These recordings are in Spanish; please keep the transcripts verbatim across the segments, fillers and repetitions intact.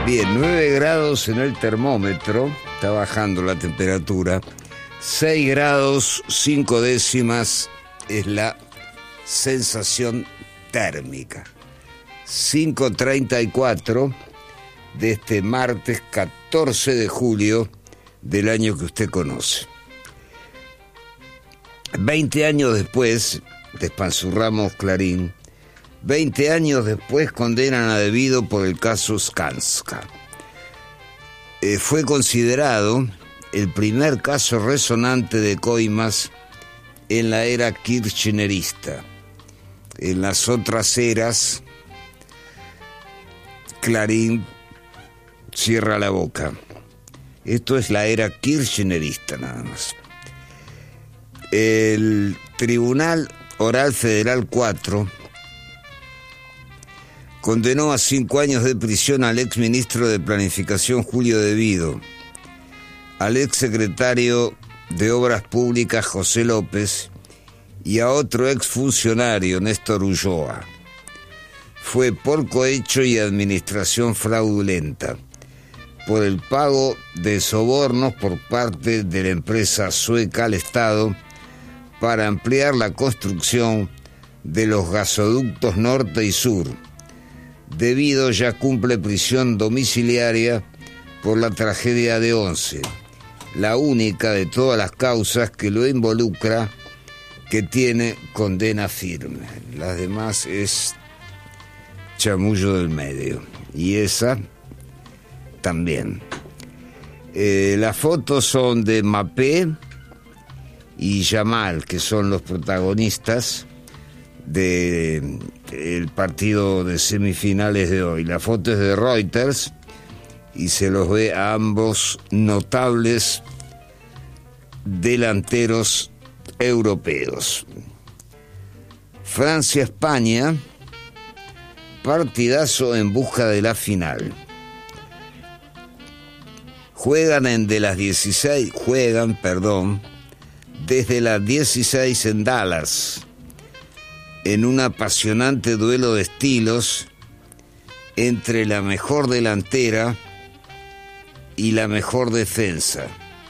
Bien, nueve grados en el termómetro, está bajando la temperatura. seis grados, cinco décimas es la sensación térmica. cinco treinta y cuatro de este martes catorce de julio del año que usted conoce. veinte años después, despanzurramos Clarín, veinte años después condenan a Devido por el caso Skanska. Eh, fue considerado el primer caso resonante de coimas en la era kirchnerista. En las otras eras, Clarín cierra la boca. Esto es la era kirchnerista nada más. El Tribunal Oral Federal cuatro condenó a cinco años de prisión al exministro de Planificación Julio Devido, al exsecretario de Obras Públicas José López y a otro exfuncionario, Néstor Ulloa. Fue por cohecho y administración fraudulenta, por el pago de sobornos por parte de la empresa sueca al Estado para ampliar la construcción de los gasoductos norte y sur. Devido ya cumple prisión domiciliaria por la tragedia de Once, la única de todas las causas que lo involucra que tiene condena firme. Las demás es chamullo del medio. Y esa también. Eh, las fotos son de Mapé y Yamal, que son los protagonistas del partido de semifinales de hoy. La foto es de Reuters y se los ve a ambos notables delanteros europeos. Francia-España, partidazo en busca de la final. Juegan en de las dieciséis, juegan, perdón, desde las dieciséis en Dallas, en un apasionante duelo de estilos entre la mejor delantera y la mejor defensa.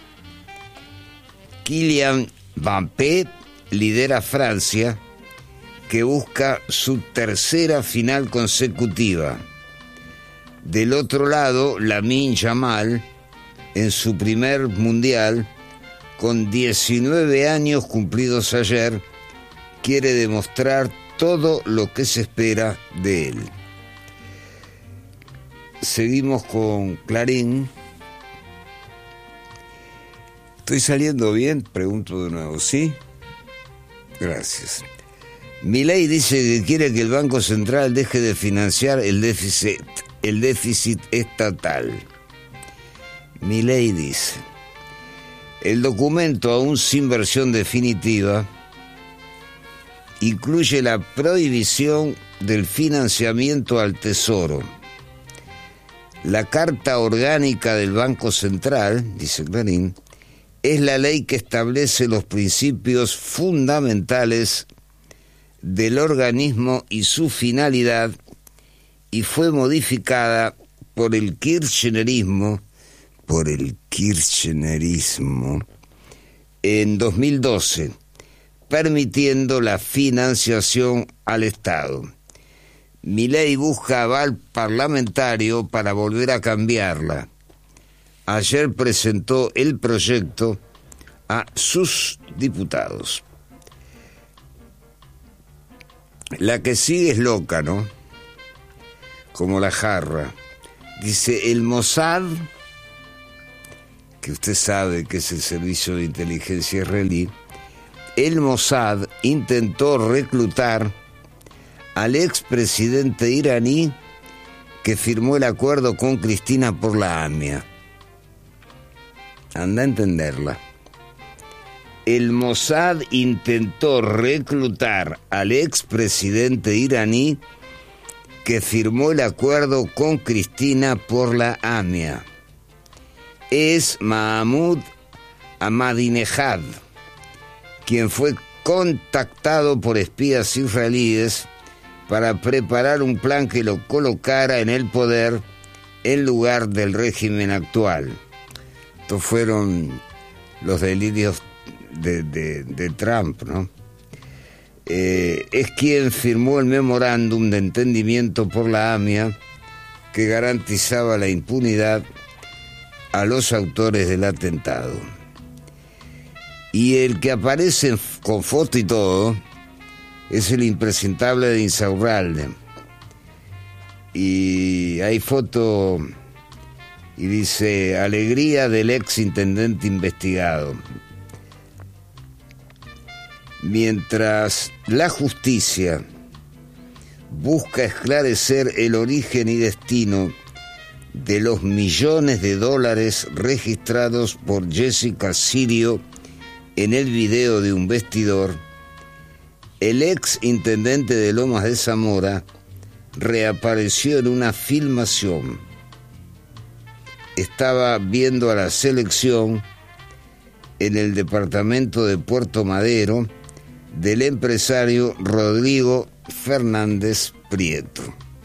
Kylian Mbappé lidera Francia, que busca su tercera final consecutiva. Del otro lado, Lamine Yamal, en su primer mundial, con diecinueve años cumplidos ayer, quiere demostrar todo lo que se espera de él. Seguimos con Clarín. ¿Estoy saliendo bien? Pregunto de nuevo, ¿sí? Gracias. Milei dice que quiere que el Banco Central deje de financiar el déficit, el déficit estatal. Milei dice: el documento, aún sin versión definitiva, incluye la prohibición del financiamiento al Tesoro. La Carta Orgánica del Banco Central, dice Clarín, es la ley que establece los principios fundamentales del organismo y su finalidad, y fue modificada por el kirchnerismo, por el kirchnerismo, en dos mil doce, permitiendo la financiación al Estado. Milei busca aval parlamentario para volver a cambiarla. Ayer presentó el proyecto a sus diputados. La que sigue es loca, ¿no? Como la jarra. Dice: el Mossad, que usted sabe que es el servicio de inteligencia israelí, el Mossad intentó reclutar al expresidente iraní que firmó el acuerdo con Cristina por la AMIA. Anda a entenderla. El Mossad intentó reclutar al expresidente iraní que firmó el acuerdo con Cristina por la AMIA. Es Mahmoud Ahmadinejad, quien fue contactado por espías israelíes para preparar un plan que lo colocara en el poder en lugar del régimen actual. Estos fueron los delirios de, de, de Trump, ¿no? Eh, es quien firmó el memorándum de entendimiento por la A M I A que garantizaba la impunidad a los autores del atentado. Y el que aparece con foto y todo es el impresentable de Insaurralde. Y hay foto y dice: alegría del ex intendente investigado. Mientras la justicia busca esclarecer el origen y destino de los millones de dólares registrados por Jessica Sirio en el video de un vestidor, el ex intendente de Lomas de Zamora reapareció en una filmación. Estaba viendo a la selección en el departamento de Puerto Madero del empresario Rodrigo Fernández Prieto.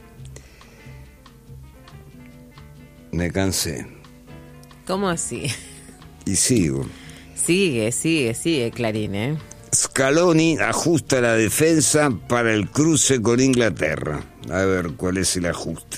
Me cansé. ¿Cómo así? Y sigo. Sigue, sigue, sigue, Clarín, ¿eh? Scaloni ajusta la defensa para el cruce con Inglaterra. A ver, ¿cuál es el ajuste?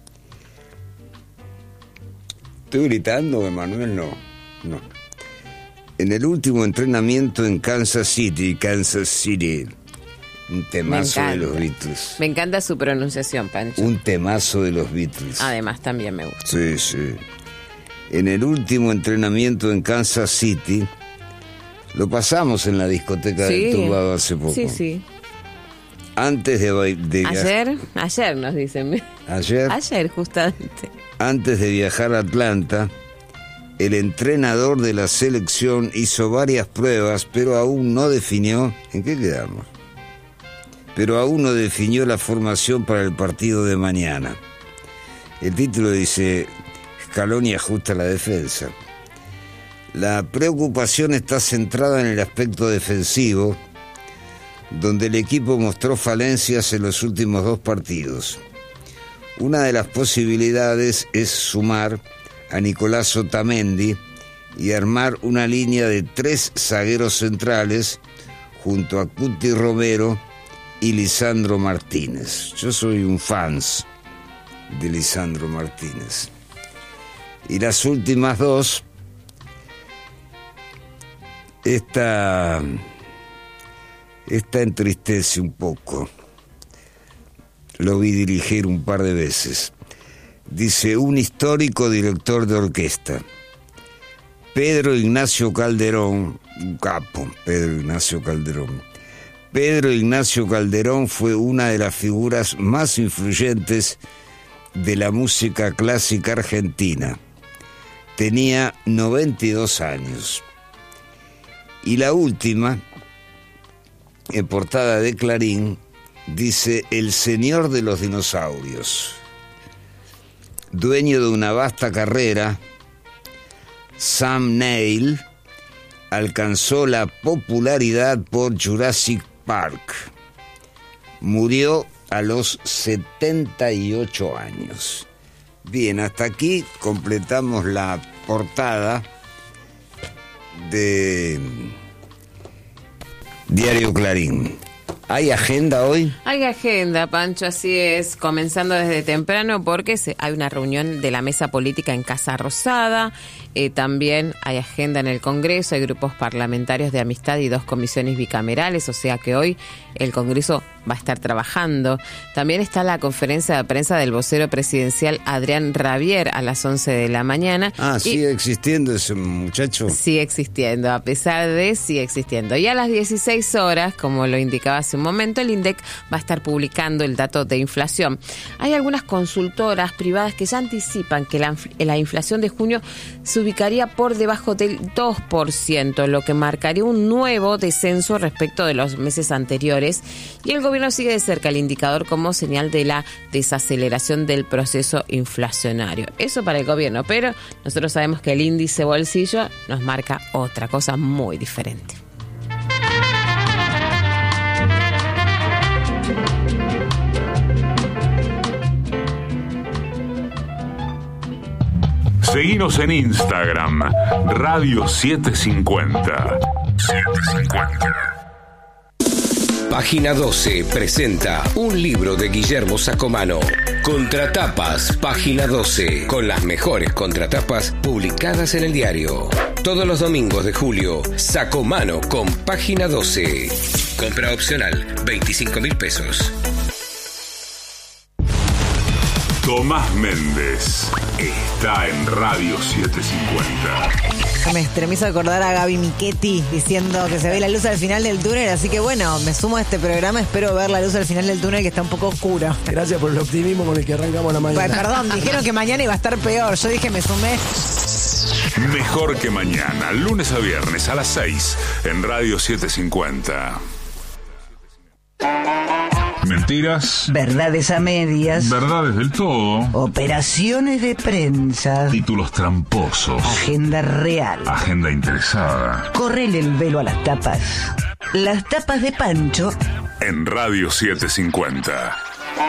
¿Estoy gritando, Emanuel? No, no. En el último entrenamiento en Kansas City, Kansas City, un temazo de los Beatles. Me encanta su pronunciación, Pancho. Un temazo de los Beatles. Además, también me gusta. Sí, sí. En el último entrenamiento en Kansas City, lo pasamos en la discoteca Sí. del Turbado hace poco. Sí, sí. Antes de, de viajar... Ayer, ayer nos dicen. Ayer. Ayer, justamente. Antes de viajar a Atlanta, el entrenador de la selección hizo varias pruebas, pero aún no definió... ¿En qué quedamos? Pero aún no definió la formación para el partido de mañana. El título dice: Scaloni ajusta la defensa. La preocupación está centrada en el aspecto defensivo, donde el equipo mostró falencias en los últimos dos partidos. Una de las posibilidades es sumar a Nicolás Otamendi y armar una línea de tres zagueros centrales junto a Cuti Romero y Lisandro Martínez. Yo soy un fans de Lisandro Martínez. Y las últimas dos, esta, esta entristece un poco. Lo vi dirigir un par de veces. Dice: un histórico director de orquesta, Pedro Ignacio Calderón, un capo, Pedro Ignacio Calderón. Pedro Ignacio Calderón fue una de las figuras más influyentes de la música clásica argentina. Tenía noventa y dos años. Y la última, en portada de Clarín, dice: el señor de los dinosaurios. Dueño de una vasta carrera, Sam Neill alcanzó la popularidad por Jurassic Park. Murió a los setenta y ocho años. Bien, hasta aquí completamos la portada de Diario Clarín. ¿Hay agenda hoy? Hay agenda, Pancho, así es, comenzando desde temprano porque se, hay una reunión de la mesa política en Casa Rosada, eh, también hay agenda en el Congreso, hay grupos parlamentarios de amistad y dos comisiones bicamerales, o sea que hoy el Congreso va a estar trabajando. También está la conferencia de prensa del vocero presidencial Adrián Rabier a las once de la mañana. Ah, y ¿sigue existiendo ese muchacho? Sigue existiendo, a pesar de sigue existiendo. Y a las dieciséis horas, como lo indicaba hace un momento, el INDEC va a estar publicando el dato de inflación. Hay algunas consultoras privadas que ya anticipan que la, la inflación de junio se ubicaría por debajo del dos por ciento, lo que marcaría un nuevo descenso respecto de los meses anteriores. Y el gobierno sigue de cerca el indicador como señal de la desaceleración del proceso inflacionario. Eso para el gobierno, pero nosotros sabemos que el índice bolsillo nos marca otra cosa muy diferente. Seguinos en Instagram, Radio setecientos cincuenta. setecientos cincuenta. Página doce presenta un libro de Guillermo Sacomano. Contratapas, Página doce, con las mejores contratapas publicadas en el diario. Todos los domingos de julio, Sacomano con Página doce. Compra opcional, veinticinco mil pesos. Tomás Méndez está en Radio setecientos cincuenta. Me, me hizo acordar a Gaby Michetti diciendo que se ve la luz al final del túnel, así que bueno, me sumo a este programa, espero ver la luz al final del túnel que está un poco oscuro. Gracias por el optimismo con el que arrancamos la mañana. Pues, perdón, dijeron que mañana iba a estar peor, yo dije me sumé. Mejor que mañana, lunes a viernes a las seis en Radio setecientos cincuenta. Mentiras. Verdades a medias. Verdades del todo. Operaciones de prensa. Títulos tramposos. Agenda real. Agenda interesada. Correle el velo a las tapas. Las tapas de Pancho. En Radio setecientos cincuenta.